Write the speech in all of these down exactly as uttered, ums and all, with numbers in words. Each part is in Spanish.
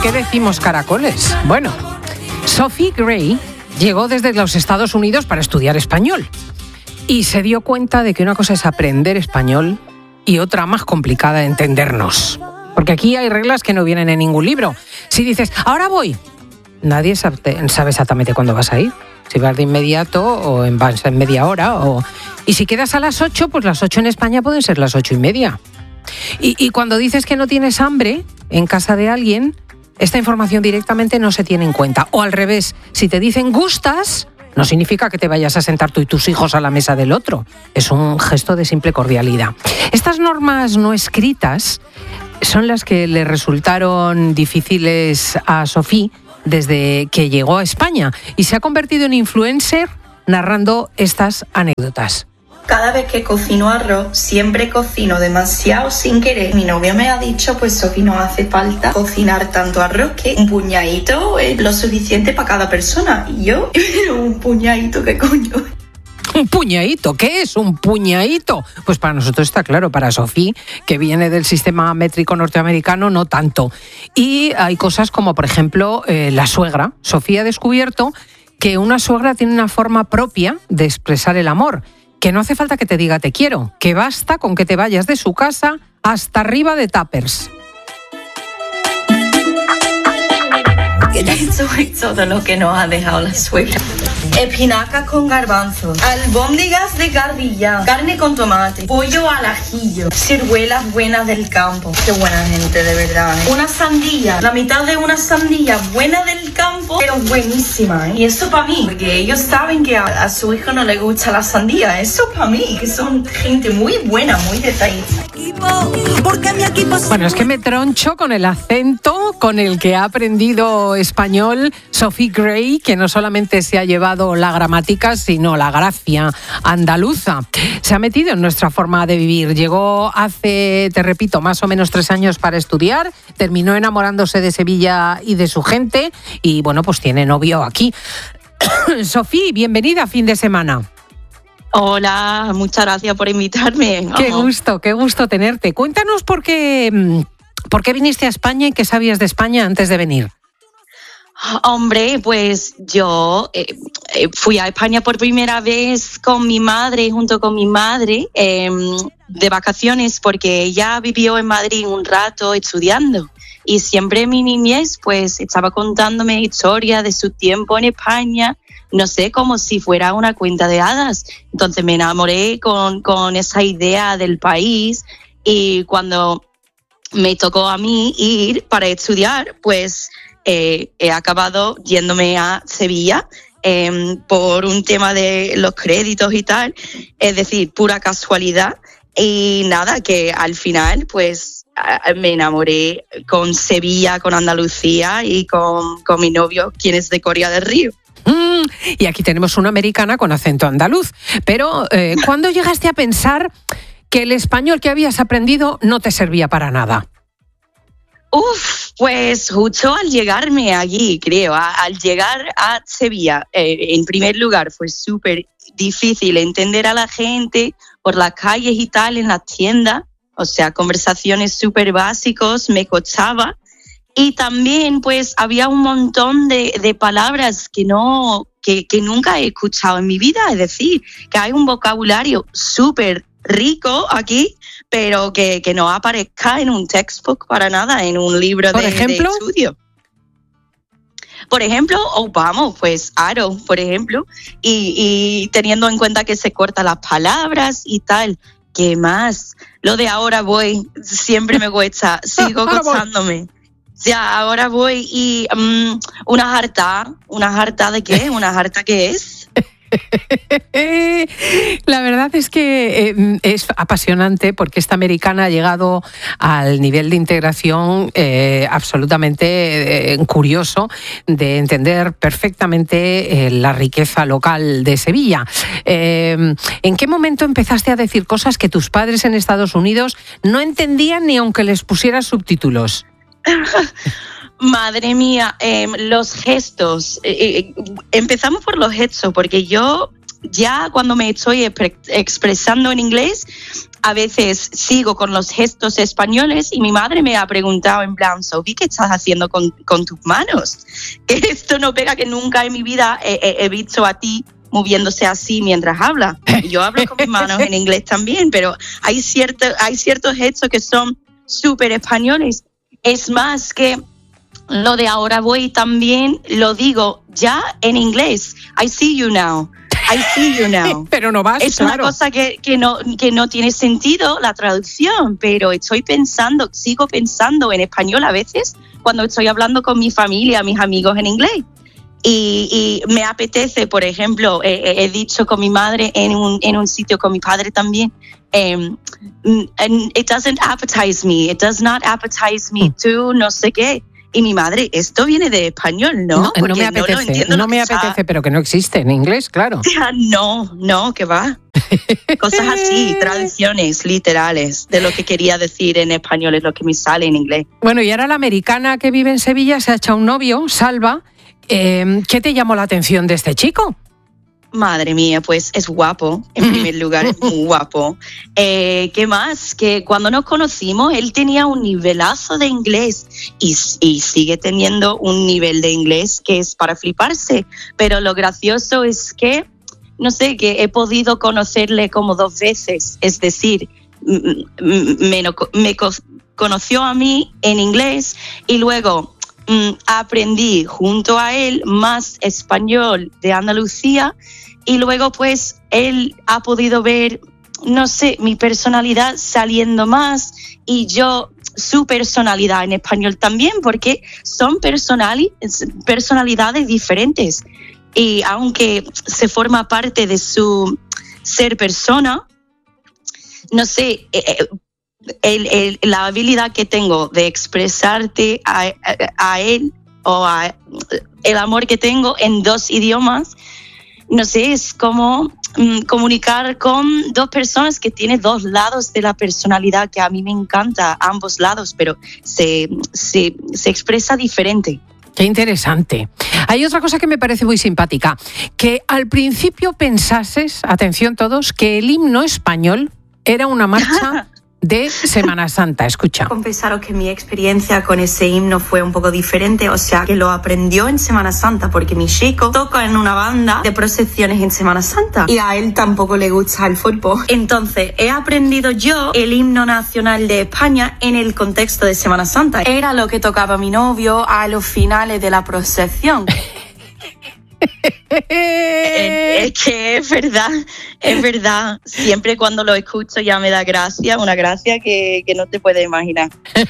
qué decimos caracoles? Bueno, Sophie Gray llegó desde los Estados Unidos para estudiar español y se dio cuenta de que una cosa es aprender español y otra más complicada de entendernos. Porque aquí hay reglas que no vienen en ningún libro. Si dices, ahora voy, nadie sabe, sabe exactamente cuándo vas a ir. Si vas de inmediato o en, vas en media hora. O... Y si quedas a las ocho, pues las ocho en España pueden ser las ocho y media. Y, y cuando dices que no tienes hambre en casa de alguien, esta información directamente no se tiene en cuenta. O al revés, si te dicen gustas, no significa que te vayas a sentar tú y tus hijos a la mesa del otro. Es un gesto de simple cordialidad. Estas normas no escritas son las que le resultaron difíciles a Sophie desde que llegó a España y se ha convertido en influencer narrando estas anécdotas. Cada vez que cocino arroz, siempre cocino demasiado sin querer. Mi novio me ha dicho, pues Sophie, no hace falta cocinar tanto arroz, que un puñadito es lo suficiente para cada persona. Y yo, pero un puñadito, ¿qué coño? ¿Un puñadito? ¿Qué es un puñadito? Pues para nosotros está claro, para Sophie, que viene del sistema métrico norteamericano, no tanto. Y hay cosas como, por ejemplo, eh, la suegra. Sophie ha descubierto que una suegra tiene una forma propia de expresar el amor, que no hace falta que te diga te quiero, que basta con que te vayas de su casa hasta arriba de tuppers. Eso es todo lo que nos ha dejado la suegra. Espinacas con garbanzos, albóndigas de garbilla, carne con tomate, pollo al ajillo, ciruelas buenas del campo. Qué buena gente, de verdad, ¿eh? Una sandía, la mitad de una sandía buena del campo, pero buenísima, ¿eh? Y eso para mí, porque ellos saben que a, a su hijo no le gusta la sandía. Eso para mí, que son gente muy buena, muy detallista. Bueno, es que me troncho con el acento con el que ha aprendido español Sophie Gray, que no solamente se ha llevado la gramática, sino la gracia andaluza. Se ha metido en nuestra forma de vivir. Llegó hace, te repito, más o menos tres años para estudiar, terminó enamorándose de Sevilla y de su gente y, bueno, pues tiene novio aquí. Sophie, bienvenida a Fin de Semana. Hola, muchas gracias por invitarme. Qué gusto, qué gusto tenerte. Cuéntanos por qué, por qué viniste a España y qué sabías de España antes de venir. Hombre, pues yo eh, fui a España por primera vez con mi madre, junto con mi madre, eh, de vacaciones, porque ella vivió en Madrid un rato estudiando. Y siempre en mi niñez, pues, estaba contándome historias de su tiempo en España, no sé, como si fuera una cuenta de hadas. Entonces me enamoré con, con esa idea del país y cuando me tocó a mí ir para estudiar, pues eh, he acabado yéndome a Sevilla eh, por un tema de los créditos y tal, es decir, pura casualidad. Y nada, que al final, pues me enamoré con Sevilla, con Andalucía y con, con mi novio, quien es de Coria del Río. Mm, y aquí tenemos una americana con acento andaluz. Pero, eh, ¿cuándo llegaste a pensar que el español que habías aprendido no te servía para nada? Uf, pues justo al llegarme allí, creo, a, al llegar a Sevilla, eh, en primer lugar fue súper difícil entender a la gente por las calles y tal, en las tiendas, o sea, conversaciones súper básicos, me costaba. Y también, pues, había un montón de, de palabras que no, que, que nunca he escuchado en mi vida. Es decir, que hay un vocabulario súper rico aquí, pero que, que no aparezca en un textbook para nada, en un libro de, de estudio. Por ejemplo, o vamos, pues aro, por ejemplo, y, y teniendo en cuenta que se cortan las palabras y tal. ¿Qué más? Lo de ahora voy, siempre me cuesta, sigo costándome. Ya, ahora voy y um, una jarta, ¿una jarta de qué? ¿Una jarta qué es? La verdad es que eh, es apasionante porque esta americana ha llegado al nivel de integración eh, absolutamente eh, curioso de entender perfectamente eh, la riqueza local de Sevilla. Eh, ¿En qué momento empezaste a decir cosas que tus padres en Estados Unidos no entendían ni aunque les pusieras subtítulos? Madre mía, eh, los gestos. Eh, eh, empezamos por los gestos, porque yo ya cuando me estoy expre- expresando en inglés, a veces sigo con los gestos españoles y mi madre me ha preguntado en plan, Sophie, ¿qué estás haciendo con, con tus manos? Esto no pega, que nunca en mi vida he, he, he visto a ti moviéndose así mientras habla. Yo hablo con mis manos en inglés también, pero hay, cierto, hay ciertos gestos que son súper españoles. Es más que lo de ahora voy también lo digo ya en inglés. I see you now. I see you now. Pero no vas, es claro. una cosa que, que, no, que no tiene sentido la traducción, pero estoy pensando, sigo pensando en español a veces cuando estoy hablando con mi familia, mis amigos en inglés. Y, y me apetece, por ejemplo, eh, he dicho con mi madre en un, en un sitio, con mi padre también, um, it doesn't appetize me, it does not appetize me to no sé qué. Y mi madre, esto viene de español, ¿no? No, no me apetece, no, entiendo no me apetece, está... pero que no existe en inglés, claro. No, no, que va. Cosas así, traducciones literales de lo que quería decir en español es lo que me sale en inglés. Bueno, y ahora la americana que vive en Sevilla se ha echado un novio, Salva. Eh, ¿Qué te llamó la atención de este chico? Madre mía, pues es guapo, en primer lugar, es muy guapo. Eh, ¿Qué más? Que cuando nos conocimos, él tenía un nivelazo de inglés y, y sigue teniendo un nivel de inglés que es para fliparse. Pero lo gracioso es que, no sé, que he podido conocerle como dos veces. Es decir, me, me conoció a mí en inglés y luego mm, aprendí junto a él más español de Andalucía. Y luego, pues, él ha podido ver, no sé, mi personalidad saliendo más y yo su personalidad en español también, porque son personali- personalidades diferentes. Y aunque se forma parte de su ser persona, no sé, eh, el, el, la habilidad que tengo de expresarte a, a, a él o a el amor que tengo en dos idiomas, no sé, es como um, comunicar con dos personas que tienen dos lados de la personalidad, que a mí me encanta ambos lados, pero se, se, se expresa diferente. Qué interesante. Hay otra cosa que me parece muy simpática, que al principio pensases, atención todos, que el himno español era una marcha de Semana Santa. Escucha. Confesaros que mi experiencia con ese himno fue un poco diferente, o sea, que lo aprendió en Semana Santa, porque mi chico toca en una banda de procesiones en Semana Santa y a él tampoco le gusta el fútbol. Entonces, he aprendido yo el himno nacional de España en el contexto de Semana Santa. Era lo que tocaba mi novio a los finales de la procesión. Es que es verdad, es verdad. Siempre cuando lo escucho ya me da gracia, una gracia que, que no te puedes imaginar.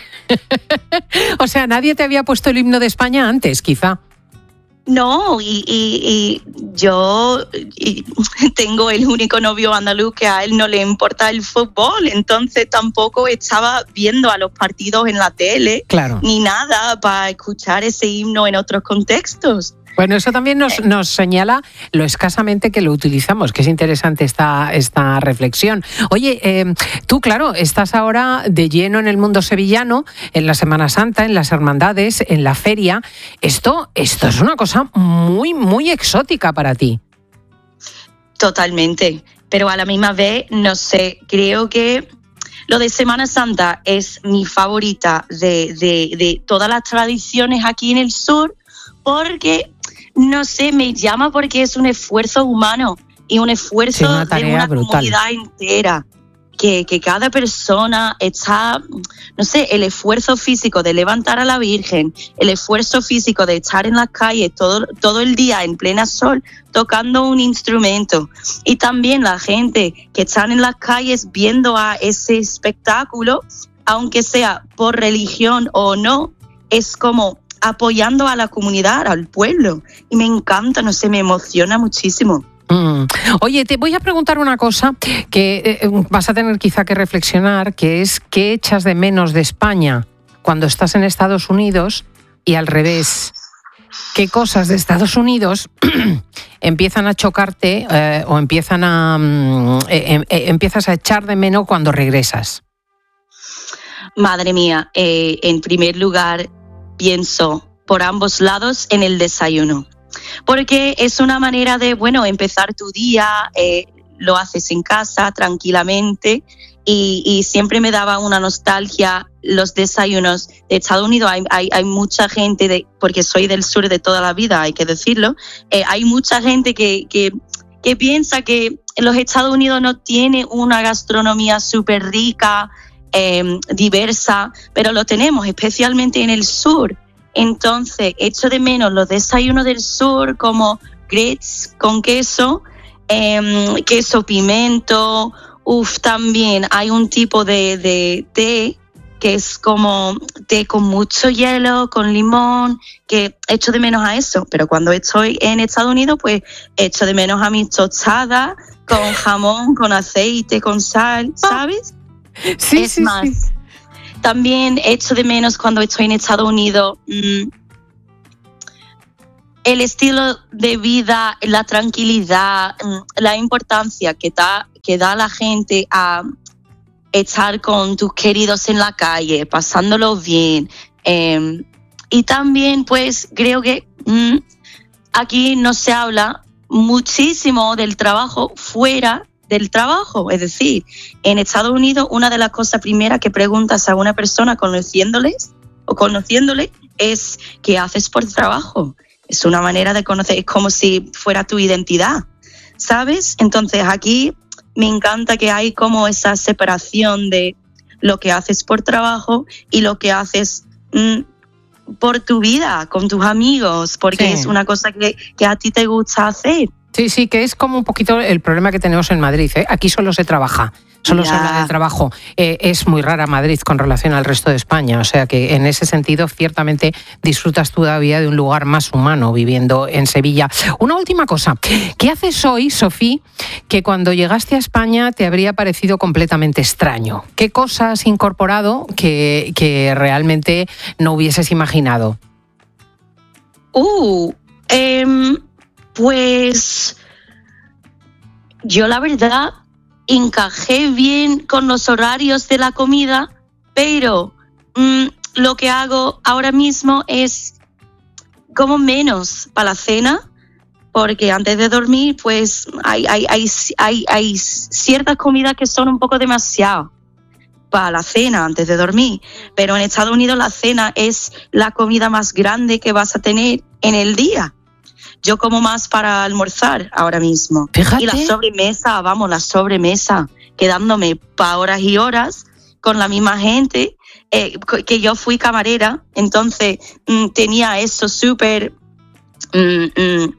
O sea, nadie te había puesto el himno de España antes, quizá. No, y, y, y yo y tengo el único novio andaluz que a él no le importa el fútbol, entonces tampoco estaba viendo a los partidos en la tele, claro, ni nada para escuchar ese himno en otros contextos. Bueno, eso también nos, nos señala lo escasamente que lo utilizamos, que es interesante esta, esta reflexión. Oye, eh, tú, claro, estás ahora de lleno en el mundo sevillano, en la Semana Santa, en las hermandades, en la feria. Esto, esto es una cosa muy, muy exótica para ti. Totalmente, pero a la misma vez, no sé, creo que lo de Semana Santa es mi favorita de, de, de todas las tradiciones aquí en el sur, porque no sé, me llama porque es un esfuerzo humano y un esfuerzo sí, una de una brutal. Comunidad entera. Que, que cada persona está, no sé, el esfuerzo físico de levantar a la Virgen, el esfuerzo físico de estar en las calles todo, todo el día en plena sol tocando un instrumento. Y también la gente que están en las calles viendo a ese espectáculo, aunque sea por religión o no, es como apoyando a la comunidad, al pueblo. Y me encanta, no sé, me emociona muchísimo. Mm. Oye, te voy a preguntar una cosa que eh, vas a tener quizá que reflexionar, que es ¿qué echas de menos de España cuando estás en Estados Unidos? Y al revés, ¿qué cosas de Estados Unidos empiezan a chocarte eh, o empiezan a eh, eh, empiezas a echar de menos cuando regresas? Madre mía, eh, en primer lugar pienso por ambos lados en el desayuno, porque es una manera de, bueno, empezar tu día, eh, lo haces en casa tranquilamente y, y siempre me daba una nostalgia los desayunos de Estados Unidos. Hay, hay, hay mucha gente, de, porque soy del sur de toda la vida, hay que decirlo, eh, hay mucha gente que, que, que piensa que los Estados Unidos no tiene una gastronomía súper rica, eh, diversa, pero lo tenemos, especialmente en el sur. Entonces, echo de menos los desayunos del sur como grits con queso, eh, queso pimento. Uf, también hay un tipo de, de té que es como té con mucho hielo, con limón, que echo de menos a eso. Pero cuando estoy en Estados Unidos, pues echo de menos a mis tostadas con jamón, con aceite, con sal, ¿sabes? Sí, es sí, más. sí. También echo de menos cuando estoy en Estados Unidos mmm, el estilo de vida, la tranquilidad, mmm, la importancia que da, que da la gente a estar con tus queridos en la calle, pasándolo bien. Eh, y también, pues, creo que mmm, aquí no se habla muchísimo del trabajo fuera del trabajo. Es decir, en Estados Unidos una de las cosas primeras que preguntas a una persona conociéndoles o conociéndole es ¿qué haces por trabajo? Es una manera de conocer, es como si fuera tu identidad, ¿sabes? Entonces aquí me encanta que hay como esa separación de lo que haces por trabajo y lo que haces mmm, por tu vida, con tus amigos, porque sí. Es una cosa que, que a ti te gusta hacer. Sí, sí, que es como un poquito el problema que tenemos en Madrid, ¿eh? Aquí solo se trabaja, solo ya. se habla de trabajo. Eh, es muy rara Madrid con relación al resto de España, o sea que en ese sentido ciertamente disfrutas todavía de un lugar más humano viviendo en Sevilla. Una última cosa, ¿qué haces hoy, Sofía, que cuando llegaste a España te habría parecido completamente extraño? ¿Qué cosas has incorporado que, que realmente no hubieses imaginado? Uh, eh... Pues yo la verdad encajé bien con los horarios de la comida, pero mmm, lo que hago ahora mismo es como menos para la cena, porque antes de dormir pues hay, hay, hay, hay, hay ciertas comidas que son un poco demasiado para la cena antes de dormir, pero en Estados Unidos la cena es la comida más grande que vas a tener en el día. Yo como más para almorzar ahora mismo. Fíjate. Y la sobremesa, vamos, la sobremesa, quedándome para horas y horas con la misma gente, eh, que yo fui camarera, entonces mmm, tenía eso súper mmm, mmm,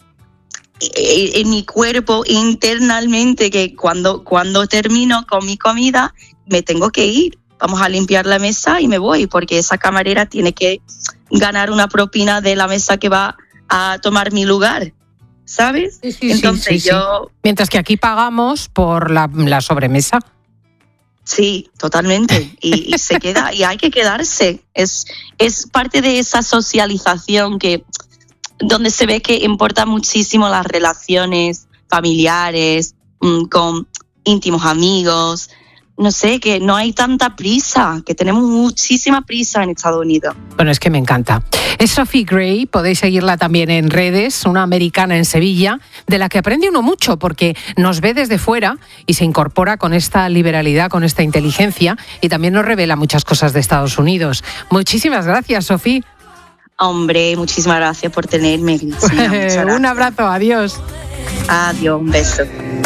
en mi cuerpo internamente, que cuando, cuando termino con mi comida me tengo que ir. Vamos a limpiar la mesa y me voy, porque esa camarera tiene que ganar una propina de la mesa que va a tomar mi lugar, ¿sabes? Sí, sí, Entonces sí, sí, yo... Sí. Mientras que aquí pagamos por la, la sobremesa. Sí, totalmente. Y, y se queda, y hay que quedarse. Es, es parte de esa socialización que donde se ve que importa muchísimo las relaciones familiares, mmm, con íntimos amigos. No sé, que no hay tanta prisa, que tenemos muchísima prisa en Estados Unidos. Bueno, es que me encanta. Es Sophie Gray, podéis seguirla también en redes, una americana en Sevilla, de la que aprende uno mucho, porque nos ve desde fuera y se incorpora con esta liberalidad, con esta inteligencia, y también nos revela muchas cosas de Estados Unidos. Muchísimas gracias, Sophie. Hombre, muchísimas gracias por tenerme. Sí, un abrazo, adiós. Adiós, un beso.